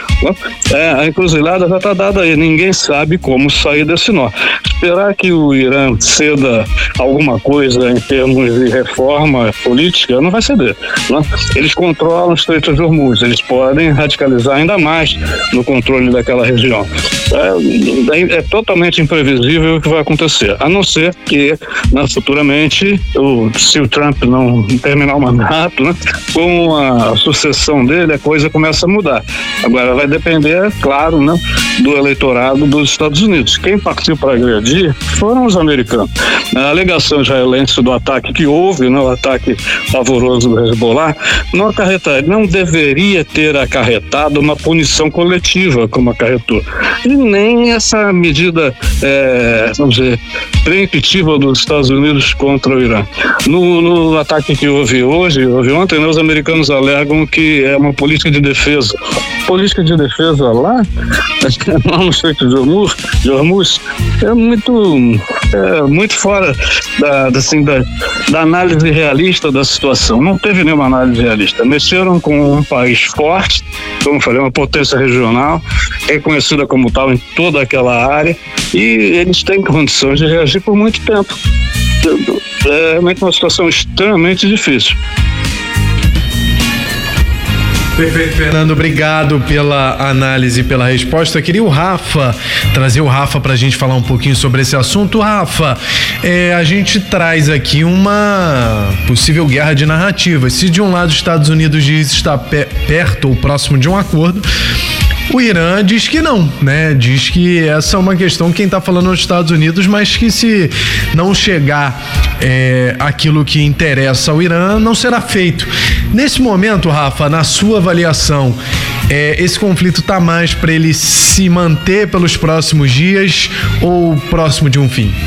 F: É, a encruzilhada já está dada aí, ninguém sabe como sair desse nó. Esperar que o Irã ceda alguma coisa em termos de reforma política não vai ceder. Né? Eles controlam o Estreito de Hormuz, eles podem radicalizar ainda mais no controle daquela região. É, é, é totalmente imprevisível o que vai acontecer, a não ser que, né, futuramente, o, se o Trump não terminar o mandato, né, com a sucessão dele, a coisa começa a mudar. Agora vai depender, claro, né, do eleitorado dos Estados Unidos. Quem partiu para agredir foram os americanos. A alegação israelense do ataque que houve, né, o ataque pavoroso do Hezbollah, não acarreta, não deveria ter acarretado uma punição coletiva como acarretou. E nem essa medida, é, vamos dizer, preemptiva dos Estados Unidos contra o Irã. No, no ataque que houve hoje, houve ontem, né, os americanos alegam que é uma política de defesa. Política de defesa lá, lá no Estreito de Hormuz, de Hormuz é muito, é, muito fora da, assim, da, da análise realista da situação. Não teve nenhuma análise realista. Mexeram com um país forte, como falei, uma potência regional, reconhecida como tal em toda aquela área, e eles têm condições de reagir por muito tempo. É realmente uma situação extremamente difícil.
E: Perfeito, Fernando, obrigado pela análise, pela resposta. Eu queria o Rafa, trazer o Rafa pra gente falar um pouquinho sobre esse assunto. Rafa, é, a gente traz aqui uma possível guerra de narrativas. Se de um lado os Estados Unidos diz estar pe- perto ou próximo de um acordo, o Irã diz que não, né? Diz que essa é uma questão, quem tá falando nos Estados Unidos, mas que se não chegar é, aquilo que interessa ao Irã, não será feito. Nesse momento, Rafa, na sua avaliação, é, esse conflito tá mais para ele se manter pelos próximos dias ou próximo de um fim?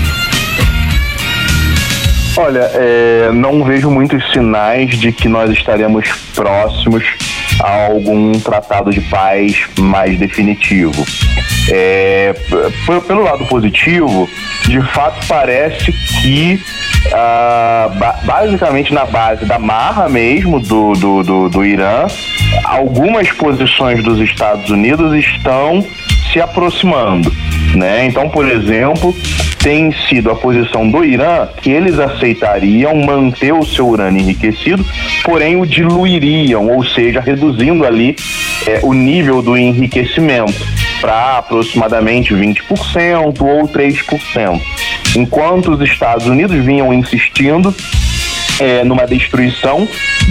A: Olha, é, não vejo muitos sinais de que nós estaremos próximos a algum tratado de paz mais definitivo. É, p- pelo lado positivo, de fato parece que ah, ba- basicamente na base da marra mesmo do, do, do, do Irã, algumas posições dos Estados Unidos estão se aproximando, né? Então, por exemplo, tem sido a posição do Irã que eles aceitariam manter o seu urânio enriquecido, porém o diluiriam, ou seja, reduzindo ali é, o nível do enriquecimento para aproximadamente vinte por cento ou três por cento. Enquanto os Estados Unidos vinham insistindo é, numa destruição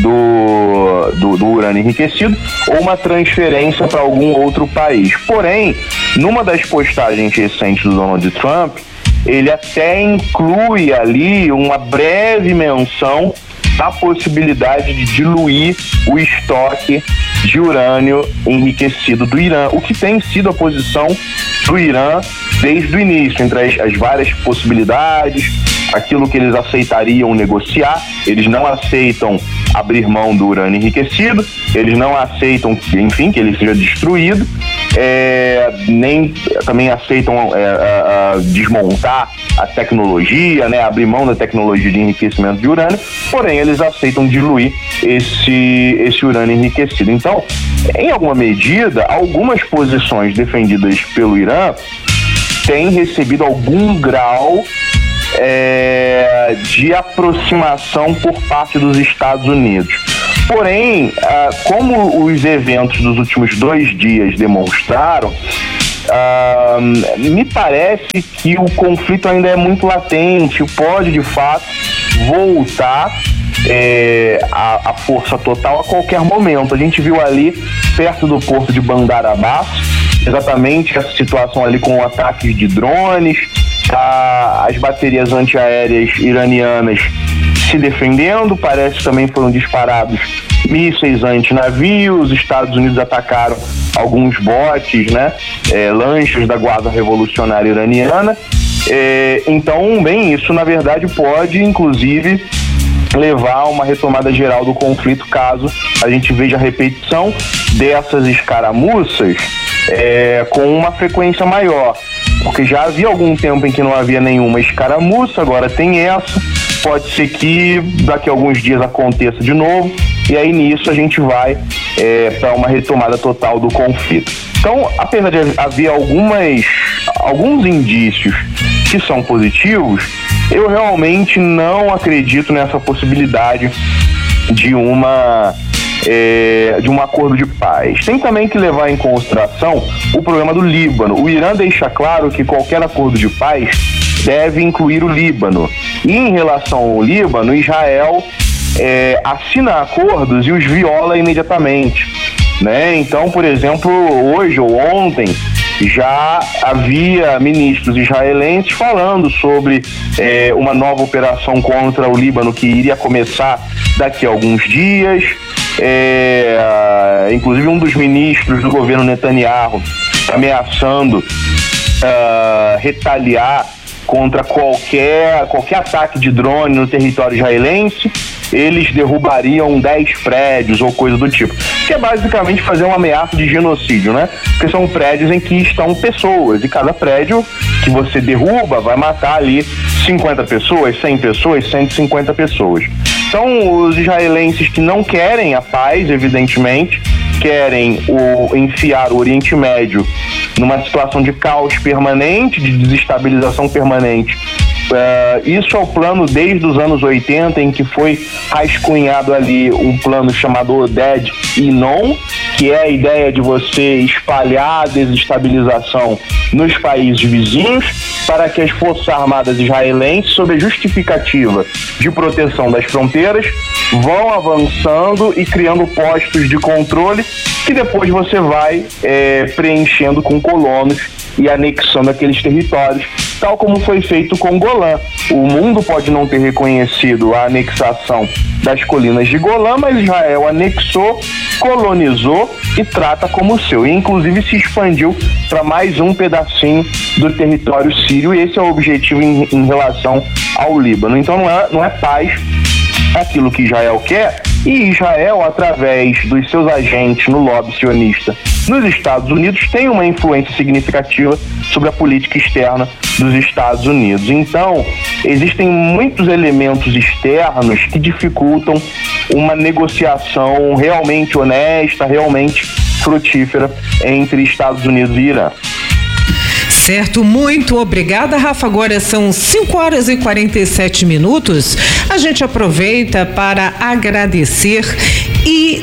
A: do, do, do urânio enriquecido ou uma transferência para algum outro país. Porém, numa das postagens recentes do Donald Trump, ele até inclui ali uma breve menção da possibilidade de diluir o estoque de urânio enriquecido do Irã, o que tem sido a posição do Irã desde o início, entre as, as várias possibilidades, aquilo que eles aceitariam negociar. Eles não aceitam abrir mão do urânio enriquecido, eles não aceitam, enfim, que ele seja destruído, é, nem também aceitam é, a, a desmontar a tecnologia, né, abrir mão da tecnologia de enriquecimento de urânio, porém eles aceitam diluir esse, esse urânio enriquecido. Então, em alguma medida, algumas posições defendidas pelo Irã têm recebido algum grau É, de aproximação por parte dos Estados Unidos. Porém, ah, como os eventos dos últimos dois dias demonstraram, ah, me parece que o conflito ainda é muito latente, pode de fato voltar é, a, a força total a qualquer momento. A gente viu ali perto do porto de Bandar Abbas exatamente essa situação ali com ataques de drones, a, as baterias antiaéreas iranianas se defendendo, parece que também foram disparados mísseis anti-navios, os Estados Unidos atacaram alguns botes, né, é, lanchas da Guarda Revolucionária Iraniana, é, então, bem, isso na verdade pode, inclusive, levar a uma retomada geral do conflito caso a gente veja a repetição dessas escaramuças é, com uma frequência maior, porque já havia algum tempo em que não havia nenhuma escaramuça, agora tem essa, pode ser que daqui a alguns dias aconteça de novo, e aí nisso a gente vai é, para uma retomada total do conflito. Então, apesar de haver algumas, alguns indícios que são positivos, eu realmente não acredito nessa possibilidade de uma é, de um acordo de paz. Tem também que levar em consideração o problema do Líbano. O Irã deixa claro que qualquer acordo de paz deve incluir o Líbano. E em relação ao Líbano, Israel é, assina acordos e os viola imediatamente, né? Então, por exemplo, hoje ou ontem já havia ministros israelenses falando sobre é, uma nova operação contra o Líbano que iria começar daqui a alguns dias. É, inclusive um dos ministros do governo Netanyahu ameaçando uh, retaliar contra qualquer, qualquer ataque de drone no território israelense. Eles derrubariam dez prédios ou coisa do tipo, que é basicamente fazer uma ameaça de genocídio, né? Porque são prédios em que estão pessoas, e cada prédio que você derruba vai matar ali cinquenta pessoas, cem pessoas, cento e cinquenta pessoas. Então, os israelenses que não querem a paz, evidentemente, querem o, enfiar o Oriente Médio numa situação de caos permanente, de desestabilização permanente. Uh, isso é o plano desde os anos oitenta, em que foi rascunhado ali um plano chamado Oded Inon, que é a ideia de você espalhar a desestabilização nos países vizinhos para que as Forças Armadas israelenses, sob a justificativa de proteção das fronteiras, vão avançando e criando postos de controle que depois você vai é, preenchendo com colonos e anexando aqueles territórios, tal como foi feito com Golã. O mundo pode não ter reconhecido a anexação das colinas de Golã, mas Israel anexou, colonizou e trata como seu. E inclusive se expandiu para mais um pedacinho do território sírio, e esse é o objetivo em, em relação ao Líbano. Então não é, não é paz aquilo que Israel quer, e Israel, através dos seus agentes no lobby sionista nos Estados Unidos, tem uma influência significativa sobre a política externa dos Estados Unidos. Então, existem muitos elementos externos que dificultam uma negociação realmente honesta, realmente frutífera entre Estados Unidos e Irã.
D: Certo, muito obrigada, Rafa. Agora são cinco horas e quarenta e sete minutos. A gente aproveita para agradecer e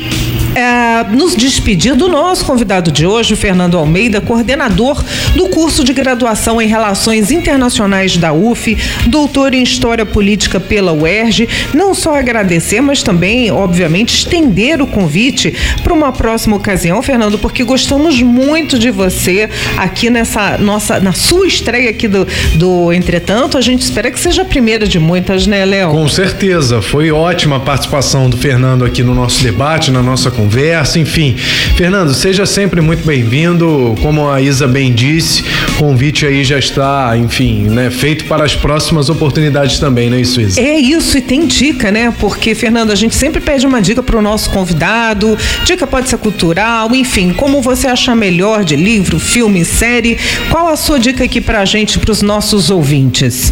D: é, nos despedir do nosso convidado de hoje, o Fernando Almeida, coordenador do curso de graduação em Relações Internacionais da U F, doutor em História Política pela U E R J. Não só agradecer, mas também, obviamente, estender o convite para uma próxima ocasião, Fernando, porque gostamos muito de você aqui nessa nossa, na sua estreia aqui do, do Entretanto. A gente espera que seja a primeira de muitas, né, Léo?
E: Com certeza, foi ótima a participação do Fernando aqui no nosso debate, na nossa conversa, enfim. Fernando, seja sempre muito bem-vindo, como a Isa bem disse, o convite aí já está, enfim, né, feito para as próximas oportunidades também, não é isso, Isa?
D: É isso, e tem dica, né, porque, Fernando, a gente sempre pede uma dica para o nosso convidado, dica pode ser cultural, enfim, como você achar melhor de livro, filme, série, qual a sua dica aqui pra gente, pros nossos ouvintes?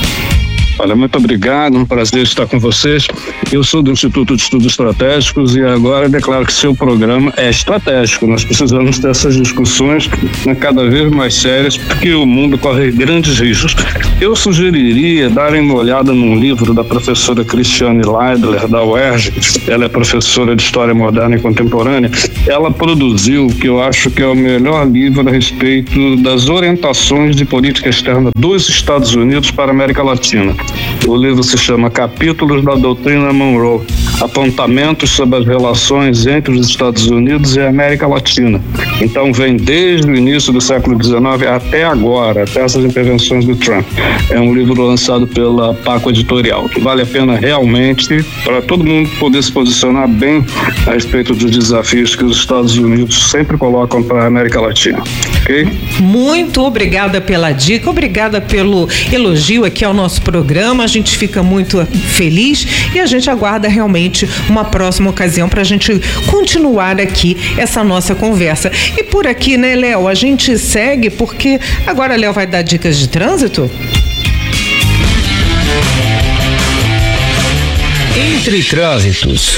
F: Olha, muito obrigado, um prazer estar com vocês. Eu sou do Instituto de Estudos Estratégicos e agora declaro que seu programa é estratégico. Nós precisamos dessas discussões, né, cada vez mais sérias, porque o mundo corre grandes riscos. Eu sugeriria darem uma olhada num livro da professora Cristiane Leidler, da U E R J. Ela é professora de História Moderna e Contemporânea. Ela produziu o que eu acho que é o melhor livro a respeito das orientações de política externa dos Estados Unidos para a América Latina. O livro se chama Capítulos da Doutrina Monroe, apontamentos sobre as relações entre os Estados Unidos e a América Latina. Então vem desde o início do século dezenove até agora, até essas intervenções do Trump. É um livro lançado pela Paco Editorial, que vale a pena realmente para todo mundo poder se posicionar bem a respeito dos desafios que os Estados Unidos sempre colocam para a América Latina. Ok?
D: Muito obrigada pela dica, obrigada pelo elogio aqui ao nosso programa. A gente fica muito feliz e a gente aguarda realmente uma próxima ocasião para a gente continuar aqui essa nossa conversa. E por aqui, né, Léo, a gente segue porque agora Léo vai dar dicas de trânsito?
C: Entre Trânsitos.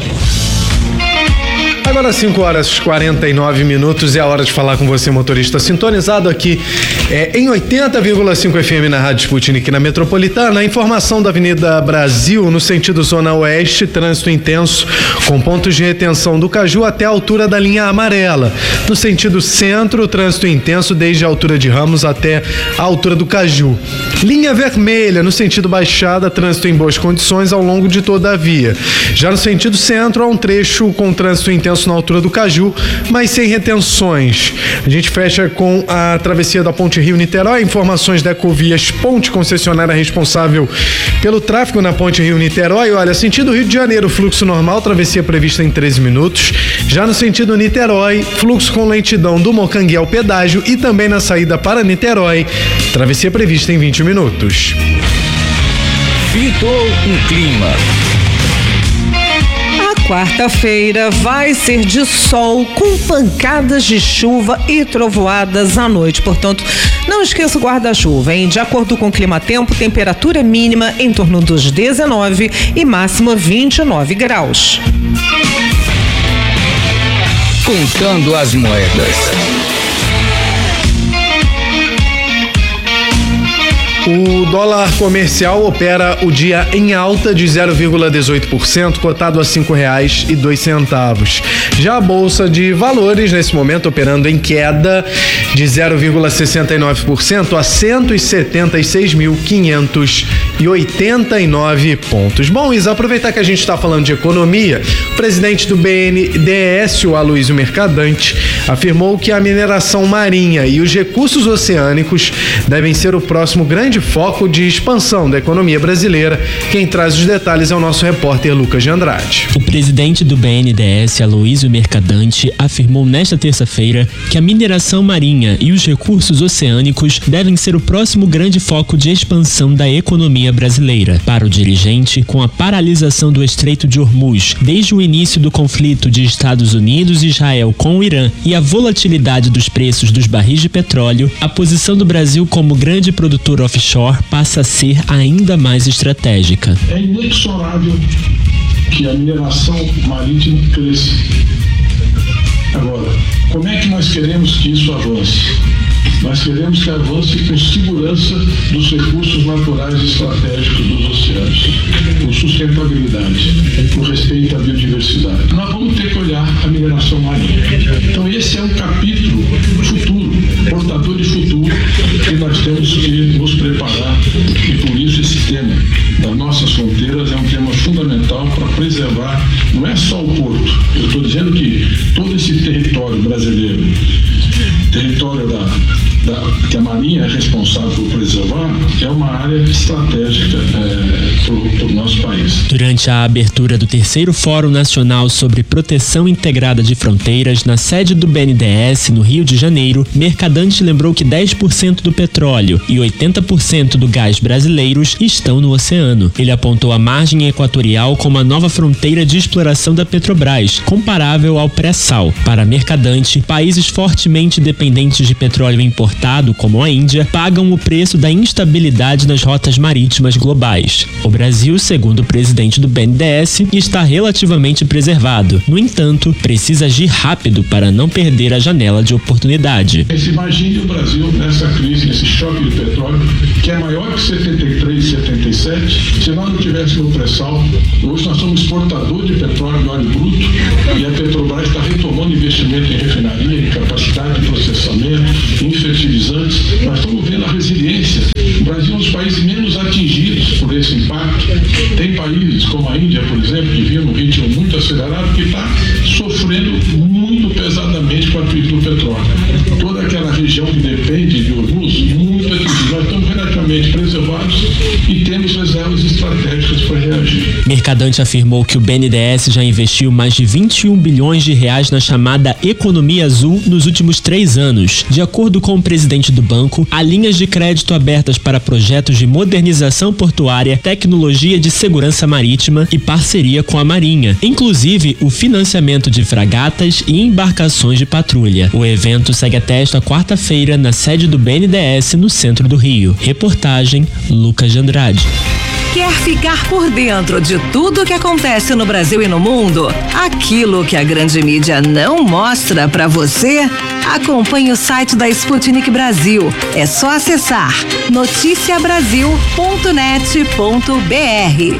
E: Agora cinco horas e quarenta e nove minutos, é a hora de falar com você, motorista sintonizado aqui é, em oitenta vírgula cinco F M na Rádio Sputnik na Metropolitana. A informação da Avenida Brasil no sentido Zona Oeste, trânsito intenso com pontos de retenção do Caju até a altura da linha amarela. No sentido centro, trânsito intenso desde a altura de Ramos até a altura do Caju. Linha vermelha no sentido Baixada, trânsito em boas condições ao longo de toda a via. Já no sentido centro, há um trecho com trânsito intenso na altura do Caju, mas sem retenções. A gente fecha com a travessia da Ponte Rio-Niterói. Informações da Ecovias Ponte, concessionária responsável pelo tráfego na Ponte Rio-Niterói. Olha, sentido Rio de Janeiro, fluxo normal, travessia prevista em treze minutos. Já no sentido Niterói, fluxo com lentidão do Mocangue ao pedágio e também na saída para Niterói, travessia prevista em vinte minutos.
C: Pintou um clima.
D: Quarta-feira vai ser de sol com pancadas de chuva e trovoadas à noite. Portanto, não esqueça o guarda-chuva, hein? De acordo com o Climatempo, temperatura mínima em torno dos dezenove e máxima vinte e nove graus.
C: Contando as moedas.
E: O dólar comercial opera o dia em alta de zero vírgula dezoito por cento, cotado a cinco reais e dois centavos. Já a Bolsa de Valores, nesse momento, operando em queda de zero vírgula sessenta e nove por cento a cento e setenta e seis mil quinhentos e oitenta e nove pontos. Bom, Isa, aproveitar que a gente está falando de economia, o presidente do B N D E S, o Aloysio Mercadante, afirmou que a mineração marinha e os recursos oceânicos devem ser o próximo grande foco de expansão da economia brasileira. Quem traz os detalhes é o nosso repórter Lucas de Andrade.
I: O presidente do B N D E S, Aloysio Mercadante, afirmou nesta terça-feira que a mineração marinha e os recursos oceânicos devem ser o próximo grande foco de expansão da economia brasileira. Para o dirigente, com a paralisação do Estreito de Hormuz desde o início do conflito de Estados Unidos e Israel com o Irã e a volatilidade dos preços dos barris de petróleo, a posição do Brasil como grande produtor offshore passa a ser ainda mais estratégica.
J: É inexorável que a mineração marítima cresça. Agora, como é que nós queremos que isso avance? mas queremos que avance com segurança dos recursos naturais estratégicos dos oceanos, com sustentabilidade, com respeito à biodiversidade. Nós vamos ter que olhar a mineração marinha. Então esse é um capítulo futuro, portador de futuro, que nós temos que nos preparar, e por isso esse tema das nossas fronteiras é um tema fundamental para preservar, não é só o porto, eu estou dizendo que todo esse território brasileiro, território da, da, que a Marinha é responsável por preservar, é uma área estratégica é, para o nosso país.
I: Durante a abertura do terceiro Fórum Nacional sobre Proteção Integrada de Fronteiras na sede do B N D E S, no Rio de Janeiro, Mercadante lembrou que dez por cento do petróleo e oitenta por cento do gás brasileiros estão no oceano. Ele apontou a margem equatorial como a nova fronteira de exploração da Petrobras, comparável ao pré-sal. Para Mercadante, países fortemente dependentes de petróleo importado, como a Índia, pagam o preço da instabilidade nas rotas marítimas globais. O Brasil, segundo o presidente do B N D E S, está relativamente preservado. No entanto, precisa agir rápido para não perder a janela de oportunidade.
J: Imagine o Brasil nessa crise, nesse choque de petróleo, que é maior que setenta e três, setenta e sete. Se nós não tivéssemos o pré-sal, hoje nós somos exportador de petróleo e óleo bruto, e a Petrobras está retomando investimento em refinaria, em capacidade de processamento, em fertilizantes. Nós estamos vendo a resiliência. O Brasil é um dos países menos atingidos por esse impacto. Tem países como a Índia, por exemplo, que vinha num ritmo muito acelerado, que está sofrendo muito pesadamente com a crise do petróleo. Toda aquela região que depende de Hormuz, muito atingida. Nós estamos relativamente preservados e temos reservas estratégicas para reagir.
I: Mercadante afirmou que o B N D E S já investiu mais de vinte e um bilhões de reais na chamada economia azul nos últimos três anos. De acordo com o presidente do banco, há linhas de crédito abertas para projetos de modernização portuária, tecnologia de segurança marítima e parceria com a Marinha, inclusive o financiamento de fragatas e embarcações de patrulha. O evento segue até esta quarta-feira na sede do B N D E S no centro do Rio. Reportagem Lucas de Andrade.
K: Quer ficar por dentro de tudo que acontece no Brasil e no mundo? Aquilo que a grande mídia não mostra pra você? Acompanhe o site da Sputnik Brasil. É só acessar noticia brasil ponto net ponto b r.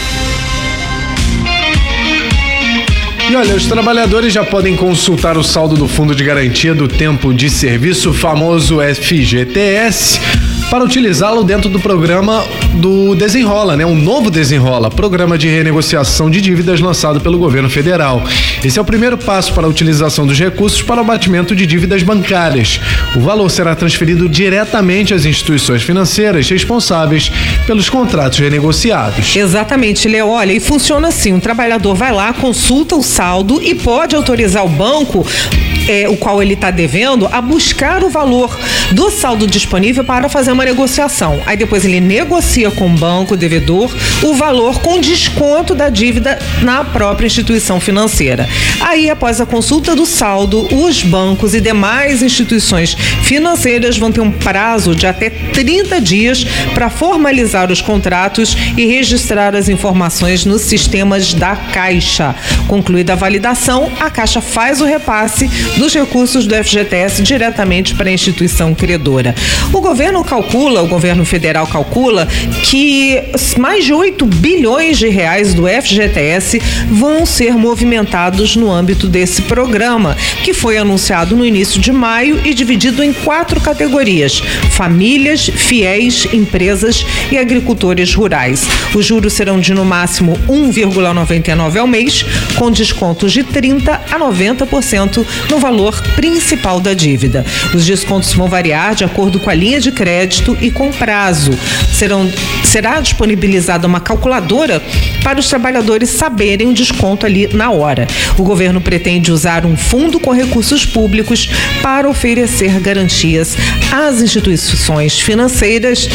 E: E olha, os trabalhadores já podem consultar o saldo do Fundo de Garantia do Tempo de Serviço, famoso F G T S, para utilizá-lo dentro do programa do Desenrola, né? Um novo Desenrola, programa de renegociação de dívidas lançado pelo governo federal. Esse é o primeiro passo para a utilização dos recursos para o abatimento de dívidas bancárias. O valor será transferido diretamente às instituições financeiras responsáveis pelos contratos renegociados.
D: Exatamente, Léo. Olha, e funciona assim, um trabalhador vai lá, consulta o saldo e pode autorizar o banco, é, o qual ele está devendo, a buscar o valor do saldo disponível para fazer uma negociação. Aí depois ele negocia com o banco devedor o valor com desconto da dívida na própria instituição financeira. Aí, após a consulta do saldo, os bancos e demais instituições financeiras vão ter um prazo de até trinta dias para formalizar os contratos e registrar as informações nos sistemas da Caixa. Concluída a validação, a Caixa faz o repasse dos recursos do F G T S diretamente para a instituição credora. O governo calcula, o governo federal calcula que mais de oito bilhões de reais do F G T S vão ser movimentados no âmbito desse programa, que foi anunciado no início de maio e dividido em quatro categorias: famílias, fiéis, empresas e agricultores rurais. Os juros serão de no máximo um vírgula noventa e nove ao mês, com descontos de trinta a noventa por cento no valor principal da dívida. Os descontos vão variar de acordo com a linha de crédito e com prazo. Serão, será disponibilizada uma calculadora para os trabalhadores saberem o desconto ali na hora. O governo pretende usar um fundo com recursos públicos para oferecer garantias às instituições financeiras.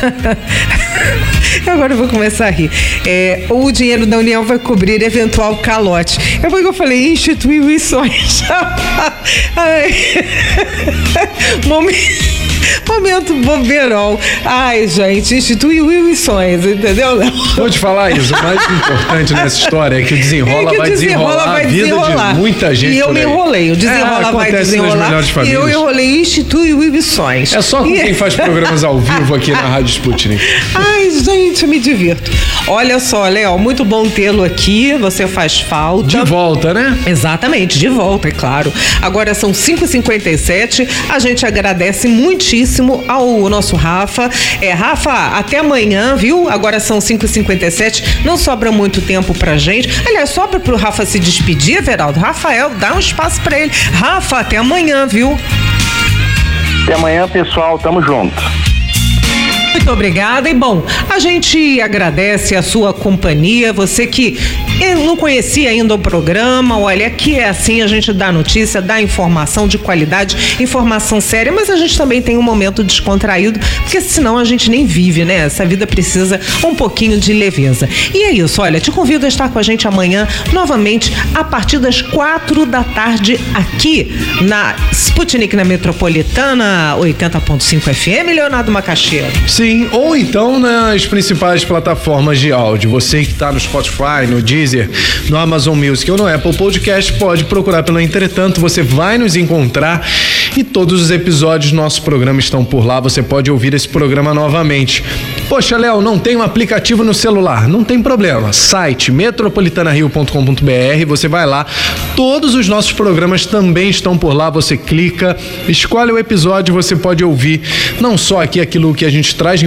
D: Agora eu vou começar a rir. É, o dinheiro da União vai cobrir eventual calote. É porque eu falei instituições. Momento. Momento bobeirol. Ai, gente, institui Wilsons, entendeu, Léo?
E: Vou te falar isso, o mais importante nessa história é que o desenrola,
D: é que
E: vai,
D: desenrola
E: desenrolar
D: vai
E: a vida
D: desenrolar.
E: de muita gente.
D: E eu me enrolei, o desenrola
E: é,
D: vai desenrolar. E eu enrolei, institui Wilsons.
E: É só com e... quem faz programas ao vivo aqui na Rádio Sputnik.
D: Ai, gente, eu me divirto. Olha só, Léo, muito bom tê-lo aqui, você faz falta.
E: De volta, né?
D: Exatamente, de volta, é claro. Agora são cinco e cinquenta e sete, a gente agradece muitíssimo ao nosso Rafa. É, Rafa, até amanhã, viu? Agora são cinco e cinquenta e sete, não sobra muito tempo pra gente. Aliás, sobra pro Rafa se despedir, Everaldo. Rafael, dá um espaço pra ele. Rafa, até amanhã, viu?
A: Até amanhã, pessoal, tamo junto.
D: Muito obrigada. E bom, a gente agradece a sua companhia, você que não conhecia ainda o programa, olha, que é assim, a gente dá notícia, dá informação de qualidade, informação séria, mas a gente também tem um momento descontraído, porque senão a gente nem vive, né? Essa vida precisa um pouquinho de leveza. E é isso, olha, te convido a estar com a gente amanhã, novamente, a partir das quatro da tarde, aqui na Sputnik, na Metropolitana oitenta ponto cinco F M, Leonardo Macaxeira.
E: Sim, ou então nas principais plataformas de áudio. Você que está no Spotify, no Deezer, no Amazon Music ou no Apple Podcast, pode procurar pelo Entretanto, você vai nos encontrar e todos os episódios do nosso programa estão por lá, você pode ouvir esse programa novamente. Poxa, Léo, não tem um aplicativo no celular? Não tem problema. Site metropolitana rio ponto com ponto b r, você vai lá, todos os nossos programas também estão por lá, você clica, escolhe o episódio, você pode ouvir não só aqui aquilo que a gente traz